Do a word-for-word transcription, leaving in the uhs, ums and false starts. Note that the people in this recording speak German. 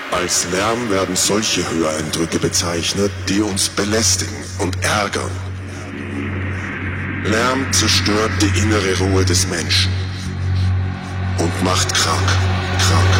Als Lärm werden solche Höreindrücke bezeichnet, die uns belästigen und ärgern. Lärm zerstört die innere Ruhe des Menschen und macht krank, krank.